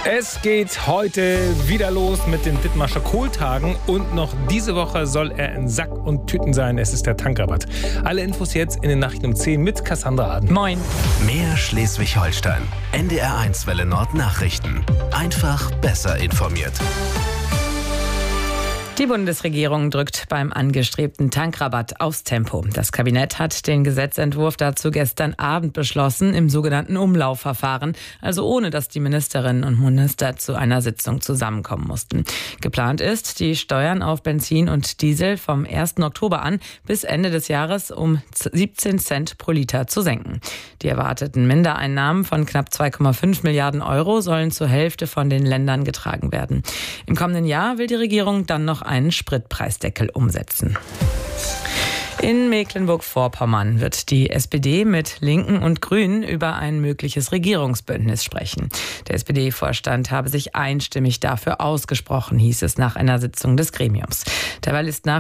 Es geht heute wieder los mit den Dithmarscher Kohltagen und noch diese Woche soll er in Sack und Tüten sein. Es ist der Tankrabatt. Alle Infos jetzt in den Nachrichten um 10 mit Cassandra Aden. Moin. Mehr Schleswig-Holstein. NDR1 Welle Nord Nachrichten. Einfach besser informiert. Die Bundesregierung drückt beim angestrebten Tankrabatt aufs Tempo. Das Kabinett hat den Gesetzentwurf dazu gestern Abend beschlossen, im sogenannten Umlaufverfahren, also ohne dass die Ministerinnen und Minister zu einer Sitzung zusammenkommen mussten. Geplant ist, die Steuern auf Benzin und Diesel vom 1. Oktober an bis Ende des Jahres um 17 Cent pro Liter zu senken. Die erwarteten Mindereinnahmen von knapp 2,5 Milliarden Euro sollen zur Hälfte von den Ländern getragen werden. Im kommenden Jahr will die Regierung dann noch einen Spritpreisdeckel umsetzen. In Mecklenburg-Vorpommern wird die SPD mit Linken und Grünen über ein mögliches Regierungsbündnis sprechen. Der SPD-Vorstand habe sich einstimmig dafür ausgesprochen, hieß es nach einer Sitzung des Gremiums. Dabei ist nach